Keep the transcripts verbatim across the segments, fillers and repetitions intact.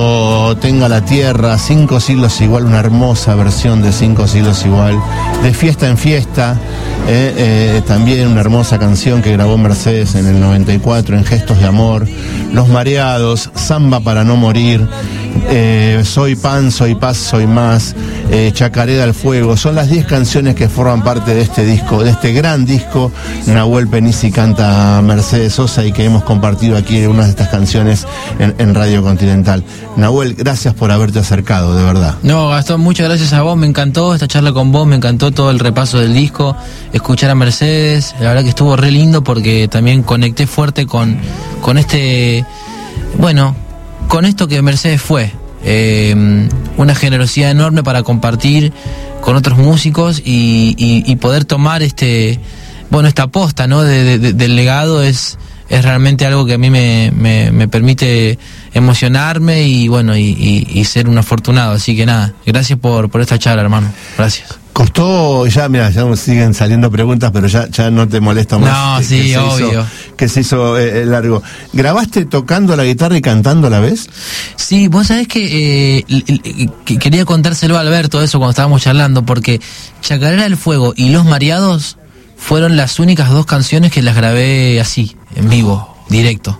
Tenga la tierra, Cinco siglos igual, una hermosa versión de Cinco siglos igual, de Fiesta en Fiesta, eh, eh, también una hermosa canción que grabó Mercedes en el noventa y cuatro, en Gestos de Amor, Los Mareados, Samba para no morir, eh, Soy Pan, Soy Paz, Soy Más, eh, Chacarera al Fuego, son las diez canciones que forman parte de este disco, de este gran disco. Nahuel Penisi canta Mercedes Sosa y que hemos compartido aquí unas de estas canciones en, en Radio Continental. Nahuel, gracias por haberte acercado, de verdad. No, Gastón, muchas gracias a vos, me encantó esta charla con vos, me encantó todo el repaso del disco, escuchar a Mercedes, la verdad que estuvo re lindo porque también conecté fuerte con, con este, bueno, con esto que Mercedes fue, eh, una generosidad enorme para compartir con otros músicos y, y, y poder tomar este, bueno, esta aposta, ¿no? De, de, de, del legado es... es realmente algo que a mí me, me, me permite emocionarme y bueno y, y, y ser un afortunado, así que nada, gracias por, por esta charla, hermano, gracias. Costó, ya mira, ya nos siguen saliendo preguntas, pero ya, ya no te molesta más. No, que, sí, que obvio. Hizo, que se hizo eh, largo. ¿Grabaste tocando la guitarra y cantando a la vez? Sí, vos sabés que, eh, que quería contárselo a Alberto eso cuando estábamos charlando, porque Chacarera del Fuego y Los Mareados fueron las únicas dos canciones que las grabé así, en vivo, directo.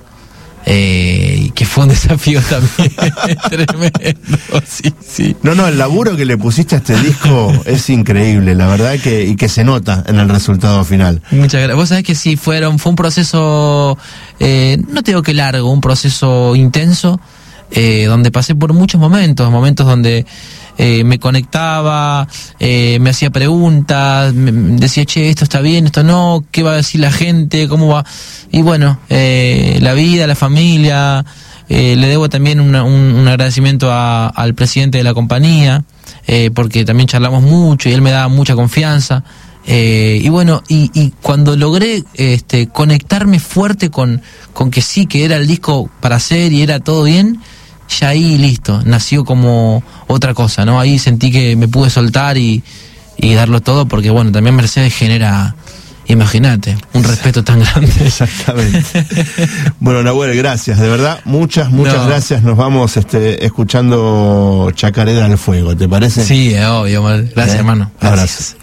Eh, que fue un desafío también tremendo, sí, sí. No, no, el laburo que le pusiste a este disco es increíble, la verdad, que y que se nota en el resultado final. Muchas gracias. Vos sabés que sí, fueron, fue un proceso, eh, no te digo que largo, un proceso intenso, eh, donde pasé por muchos momentos, momentos donde Eh, me conectaba, eh, me hacía preguntas, me decía, che, esto está bien, esto no, ¿qué va a decir la gente? ¿Cómo va? Y bueno, eh, la vida, la familia, eh, le debo también una, un, un agradecimiento a, al presidente de la compañía, eh, porque también charlamos mucho y él me daba mucha confianza. Eh, y bueno, y, y cuando logré este, conectarme fuerte con, con que sí, que era el disco para hacer y era todo bien, ya ahí listo, nació como otra cosa, ¿no? Ahí sentí que me pude soltar y, y darlo todo, porque bueno, también Mercedes genera, imagínate, un respeto tan grande. Exactamente. Bueno, Nahuel, gracias, de verdad, muchas, muchas no. gracias. Nos vamos este, escuchando Chacarera al Fuego, ¿te parece? Sí, obvio, gracias, ¿Eh? hermano. Gracias. Abrazo.